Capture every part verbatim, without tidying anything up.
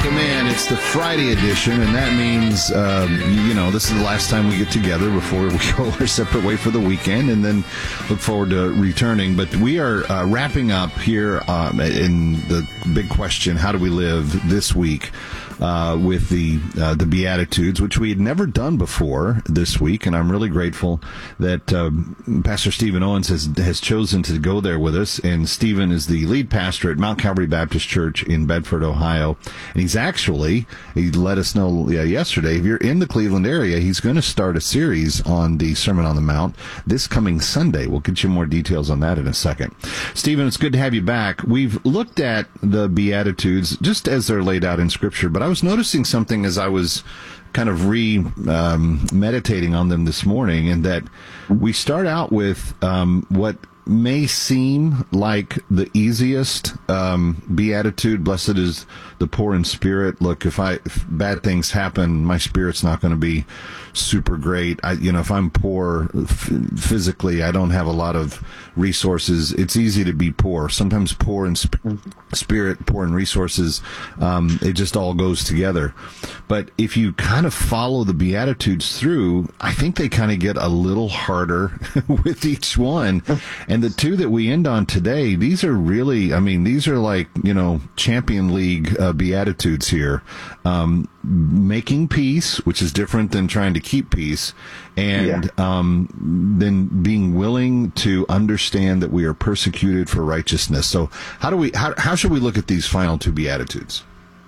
the man. It's the Friday edition, and that means, um, you know, this is the last time we get together before we go our separate way for the weekend, and then look forward to returning. But we are uh, wrapping up here um, in the big question, how do we live this week? Uh, with the uh, the Beatitudes, which we had never done before this week, and I'm really grateful that uh, Pastor Stephen Owens has has chosen to go there with us. And Stephen is the lead pastor at Mount Calvary Baptist Church in Bedford, Ohio, and he's actually he let us know uh, yesterday. If you're in the Cleveland area, he's going to start a series on the Sermon on the Mount this coming Sunday. We'll get you more details on that in a second. Stephen, it's good to have you back. We've looked at the Beatitudes just as they're laid out in Scripture, but I I was noticing something as I was kind of re-meditating um, on them this morning, and that we start out with um, what may seem like the easiest um, beatitude. Blessed is the poor in spirit. Look, if I if bad things happen, my spirit's not going to be super great. I, you know, if I'm poor f- physically, I don't have a lot of resources. It's easy to be poor. Sometimes poor in sp- spirit, poor in resources. Um, it just all goes together. But if you kind of follow the Beatitudes through, I think they kind of get a little harder with each one. And the two that we end on today, these are really, I mean, these are like, you know, Champion League uh, Beatitudes here. Um, making peace, which is different than trying to keep peace, and yeah. um, then being willing to understand that we are persecuted for righteousness. So how do we, how, how should we look at these final two Beatitudes?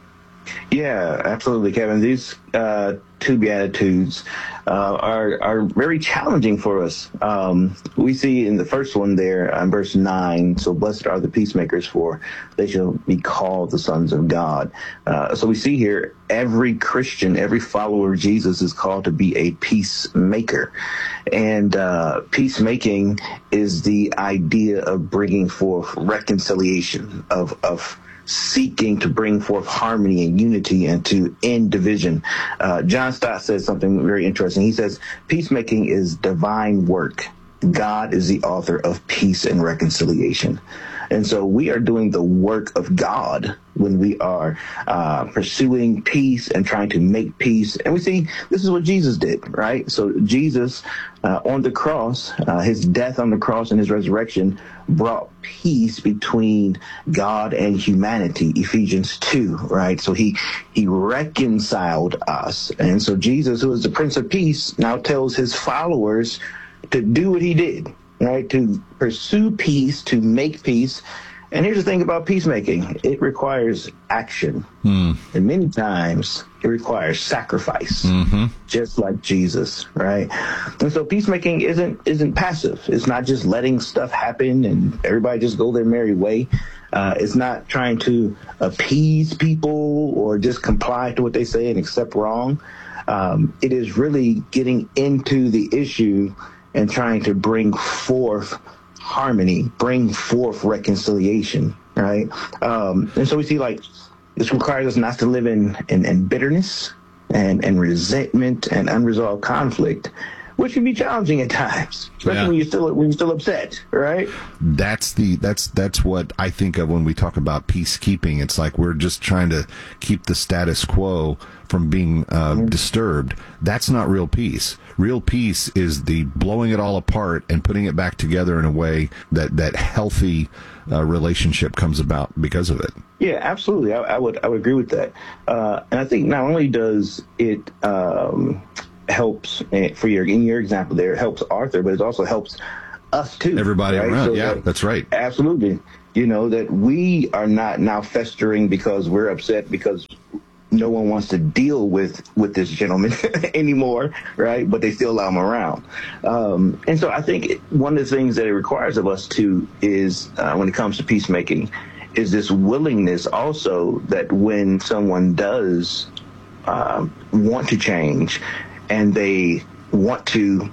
Yeah, absolutely, Kevin. These uh, two Beatitudes uh, are are very challenging for us. Um, we see in the first one there, in verse nine, so blessed are the peacemakers, for they shall be called the sons of God. Uh, so we see here every Christian, every follower of Jesus is called to be a peacemaker. And uh, peacemaking is the idea of bringing forth reconciliation, of of seeking to bring forth harmony and unity and to end division. Uh, John Stott says something very interesting. He says, peacemaking is divine work. God is the author of peace and reconciliation. And so we are doing the work of God when we are uh, pursuing peace and trying to make peace. And we see this is what Jesus did, right? So Jesus uh, on the cross, uh, his death on the cross and his resurrection brought peace between God and humanity, Ephesians two, right? So he he reconciled us. And so Jesus, who is the Prince of Peace, now tells his followers to do what he did, right? To pursue peace, to make peace. And here's the thing about peacemaking. It requires action. Mm. And many times it requires sacrifice, mm-hmm. just like Jesus, right? And so peacemaking isn't isn't passive. It's not just letting stuff happen and everybody just go their merry way. Uh, it's not trying to appease people or just comply to what they say and accept wrong. Um, it is really getting into the issue and trying to bring forth harmony, bring forth reconciliation, right? Um, and so we see, like, this requires us not to live in, in, in bitterness and, and resentment and unresolved conflict, which can be challenging at times, especially yeah. when you're still when you're still upset, right? That's the that's that's what I think of when we talk about peacekeeping. It's like we're just trying to keep the status quo from being uh, mm-hmm. disturbed. That's not real peace. Real peace is the blowing it all apart and putting it back together in a way that that healthy uh, relationship comes about because of it. Yeah, absolutely. I, I would I would agree with that. Uh, and I think not only does it um, helps for your in your example there, it helps Arthur, but it also helps us too. Everybody right? around. So yeah, that, that's right. Absolutely. You know, that we are not now festering because we're upset because no one wants to deal with, with this gentleman anymore, right? But they still allow him around. Um, and so I think one of the things that it requires of us too is uh, when it comes to peacemaking is this willingness also that when someone does uh, want to change and they want to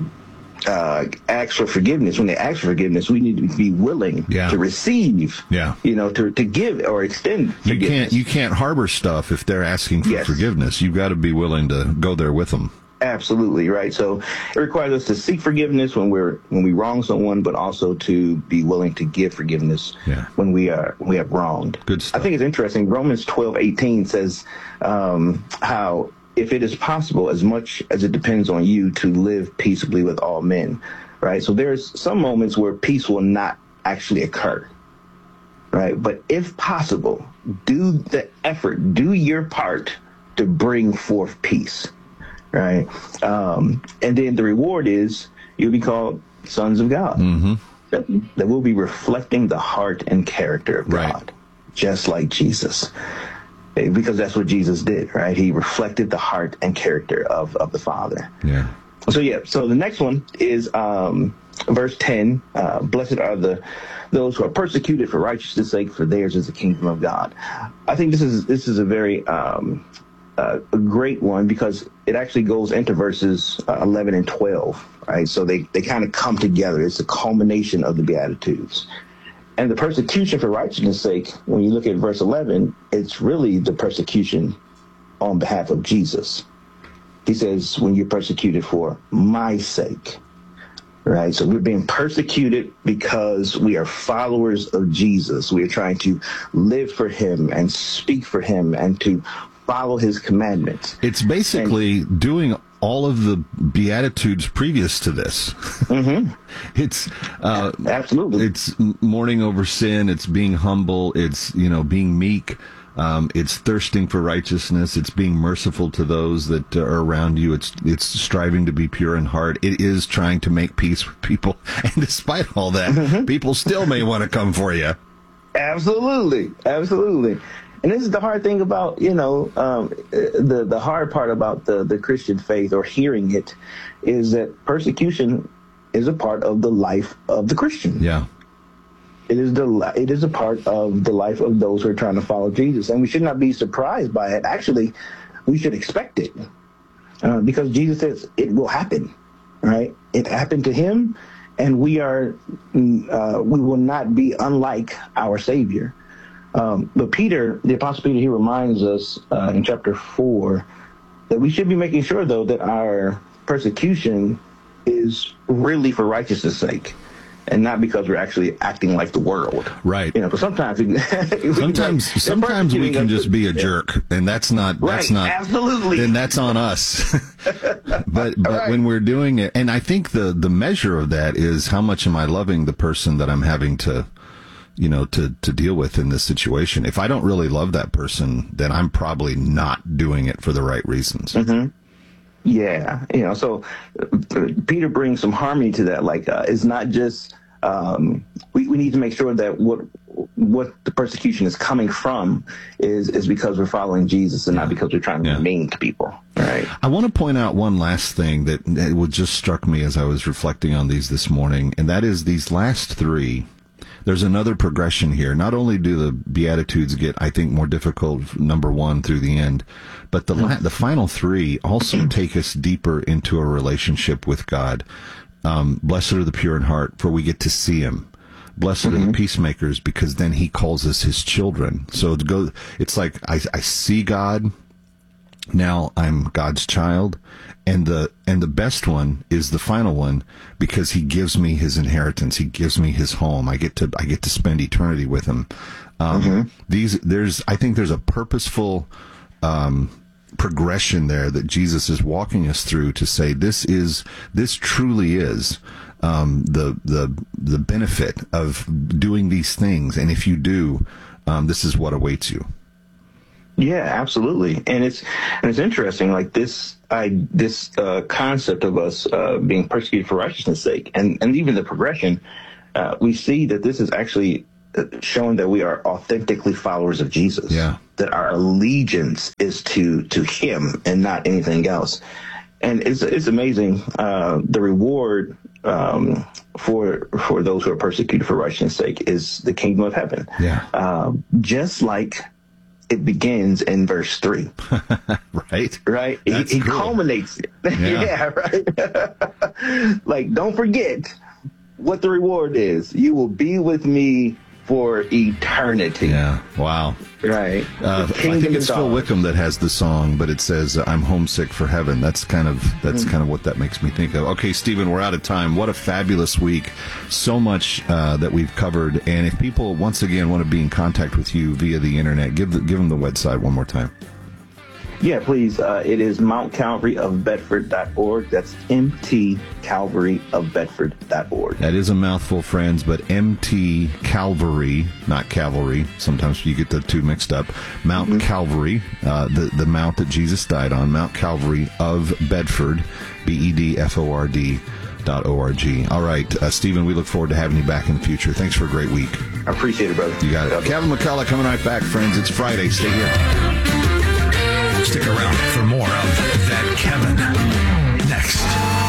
uh, ask for forgiveness, when they ask for forgiveness, we need to be willing yeah. to receive, yeah. you know, to, to give or extend forgiveness. You can't, you can't harbor stuff if they're asking for yes. forgiveness. You've got to be willing to go there with them. Absolutely, right. So it requires us to seek forgiveness when we're when we wrong someone, but also to be willing to give forgiveness yeah. when we are when we have wronged. Good stuff. I think it's interesting. Romans twelve eighteen says um, how if it is possible, as much as it depends on you, to live peaceably with all men. Right. So there's some moments where peace will not actually occur. Right. But if possible, do the effort, do your part to bring forth peace. Right. Um, and then the reward is you'll be called sons of God. Mm-hmm. That, that will be reflecting the heart and character of right. God, just like Jesus. Because that's what Jesus did, right? He reflected the heart and character of, of the Father. Yeah. So, yeah. So the next one is um, verse ten. Uh, Blessed are the those who are persecuted for righteousness' sake, for theirs is the kingdom of God. I think this is this is a very um, uh, a great one because it actually goes into verses uh, eleven and twelve, right? So they, they kind of come together. It's a culmination of the Beatitudes. And the persecution for righteousness' sake, when you look at verse eleven, it's really the persecution on behalf of Jesus. He says, when you're persecuted for my sake, right? So we're being persecuted because we are followers of Jesus. We are trying to live for him and speak for him and to follow his commandments. It's basically and, doing all of the Beatitudes previous to this. Mm-hmm. It's uh, absolutely. It's mourning over sin. It's being humble. It's, you know, being meek. Um, it's thirsting for righteousness. It's being merciful to those that are around you. It's it's striving to be pure in heart. It is trying to make peace with people. And despite all that, mm-hmm. people still may want to come for you. Absolutely. Absolutely. And this is the hard thing about, you know, um, the, the hard part about the, the Christian faith or hearing it is that persecution is a part of the life of the Christian. Yeah. It is the it is a part of the life of those who are trying to follow Jesus. And we should not be surprised by it. Actually, we should expect it uh, because Jesus says it will happen. Right. It happened to him. And we are uh, we will not be unlike our Savior. Um, but Peter, the Apostle Peter, he reminds us uh, in chapter four that we should be making sure, though, that our persecution is really for righteousness' sake and not because we're actually acting like the world. Right. You know, because sometimes we, sometimes like, sometimes we can just be a jerk, and that's not right, that's not absolutely. Then that's on us. but but right. when we're doing it, and I think the the measure of that is how much am I loving the person that I'm having to, you know, to, to deal with in this situation. If I don't really love that person, then I'm probably not doing it for the right reasons. Mm-hmm. Yeah. You know, so uh, Peter brings some harmony to that. Like, uh, it's not just, um, we, we need to make sure that what, what the persecution is coming from is, is because we're following Jesus and yeah. not because we're trying to yeah. be mean to people. Right. I want to point out one last thing that, that would just struck me as I was reflecting on these this morning, and that is these last three. There's another progression here. Not only do the Beatitudes get, I think, more difficult, number one, through the end, but the la- the final three also take us deeper into a relationship with God. Um, blessed are the pure in heart, for we get to see him. Blessed mm-hmm. are the peacemakers, because then he calls us his children. So it go, it's like I, I see God. Now I'm God's child. And the and the best one is the final one, because he gives me his inheritance. He gives me his home. I get to I get to spend eternity with him. Um, mm-hmm. These there's I think there's a purposeful um, progression there that Jesus is walking us through to say this is this truly is um, the the the benefit of doing these things. And if you do, um, this is what awaits you. Yeah, absolutely. And it's and it's interesting, like this I this uh, concept of us uh, being persecuted for righteousness' sake, and, and even the progression, uh, we see that this is actually showing that we are authentically followers of Jesus. Yeah. That our allegiance is to to him and not anything else. And it's it's amazing uh, the reward um, for for those who are persecuted for righteousness' sake is the kingdom of heaven. Yeah. Uh, just like it begins in verse three. Right. Right. He, he cool. culminates it. Yeah. yeah, right. Like, don't forget what the reward is. You will be with me for eternity. Yeah. Wow. Right. Uh, I think it's Phil Wickham that has the song, but it says, I'm homesick for heaven. That's kind of that's mm-hmm. kind of what that makes me think of. Okay, Stephen, we're out of time. What a fabulous week. So much uh, that we've covered. And if people, once again, want to be in contact with you via the internet, give, the, give them the website one more time. Yeah, please. Uh, it is Mount Calvary of Bedford dot org. That's M T Calvary of Bedford dot org. That is a mouthful, friends, but M T Calvary, not Cavalry. Sometimes you get the two mixed up. Mount mm-hmm. Calvary, uh, the, the mount that Jesus died on, Mount Calvary of Bedford, B E D F O R D dot O R G. All right, uh, Stephen, we look forward to having you back in the future. Thanks for a great week. I appreciate it, brother. You got it. Kevin McCullough coming right back, friends. It's Friday. Stay here. Stick around for more of That Kevin next.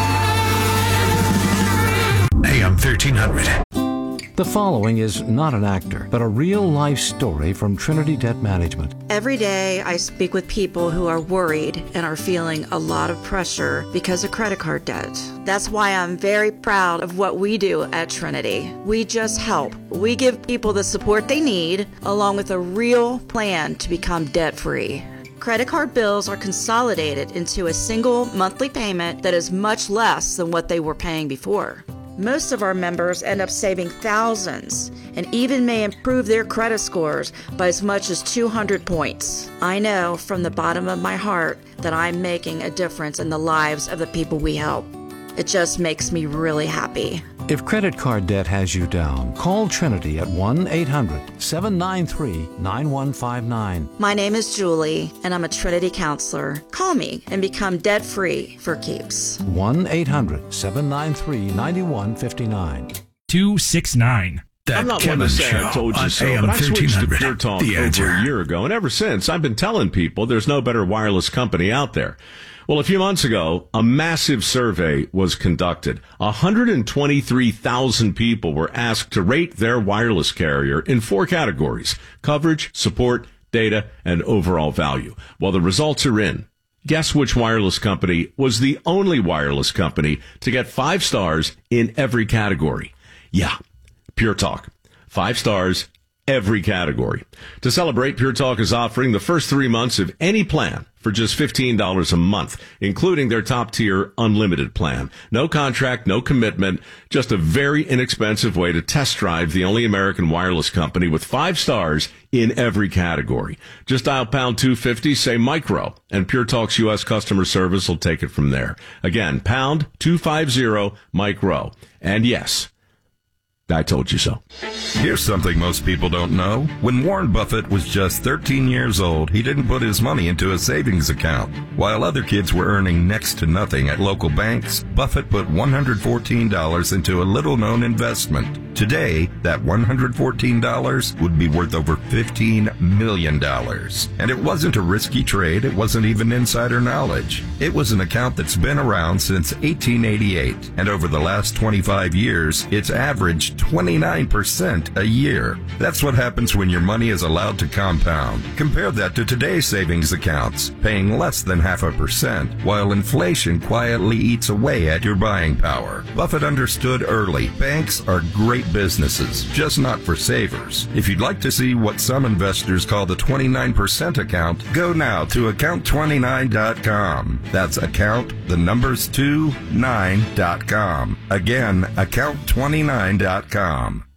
A M thirteen hundred. The following is not an actor, but a real-life story from Trinity Debt Management. Every day I speak with people who are worried and are feeling a lot of pressure because of credit card debt. That's why I'm very proud of what we do at Trinity. We just help. We give people the support they need, along with a real plan to become debt-free. Credit card bills are consolidated into a single monthly payment that is much less than what they were paying before. Most of our members end up saving thousands and even may improve their credit scores by as much as two hundred points. I know from the bottom of my heart that I'm making a difference in the lives of the people we help. It just makes me really happy. If credit card debt has you down, call Trinity at one eight hundred seven nine three nine one five nine. My name is Julie, and I'm a Trinity counselor. Call me and become debt-free for keeps. one eight hundred seven nine three nine one five nine. two six nine. That I'm not Kevin one to say Show I told you so, A M but I switched to thirteen hundred. Pure Talk The over answer. a year ago, and ever since, I've been telling people there's no better wireless company out there. Well, a few months ago, a massive survey was conducted. one hundred twenty-three thousand people were asked to rate their wireless carrier in four categories: coverage, support, data, and overall value. Well, the results are in. Guess which wireless company was the only wireless company to get five stars in every category? Yeah, Pure Talk. Five stars, every category. To celebrate, Pure Talk is offering the first three months of any plan for just fifteen dollars a month, including their top-tier unlimited plan. No contract, no commitment, just a very inexpensive way to test drive the only American wireless company with five stars in every category. Just dial pound two fifty, say micro, and Pure Talk's U S customer service will take it from there. Again, pound two fifty, micro. And yes, I told you so. Here's something most people don't know. When Warren Buffett was just thirteen years old, he didn't put his money into a savings account. While other kids were earning next to nothing at local banks, Buffett put one hundred fourteen dollars into a little-known investment. Today, that one hundred fourteen dollars would be worth over fifteen million dollars. And it wasn't a risky trade. It wasn't even insider knowledge. It was an account that's been around since eighteen eighty-eight. And over the last twenty-five years, it's averaged twenty-nine percent a year. That's what happens when your money is allowed to compound. Compare that to today's savings accounts, paying less than half a percent, while inflation quietly eats away at your buying power. Buffett understood early. Banks are great businesses, just not for savers. If you'd like to see what some investors call the twenty-nine percent account, go now to account twenty-nine dot com. That's account, the numbers two, nine dot com. Again, account twenty-nine dot com.